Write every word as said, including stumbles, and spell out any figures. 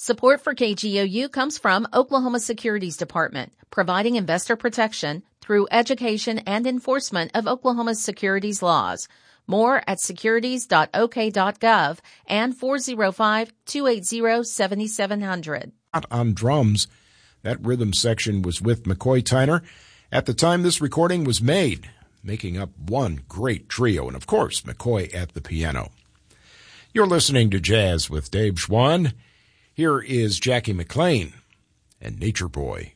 Support for K G O U comes from Oklahoma Securities Department, providing investor protection through education and enforcement of Oklahoma's securities laws. More at securities dot o k dot gov and four oh five, two eight zero, seven seven zero zero. On drums, that rhythm section was with McCoy Tyner at the time this recording was made, making up one great trio, and of course, McCoy at the piano. You're listening to Jazz with Dave Schwann. Here is Jackie McLean and Nature Boy.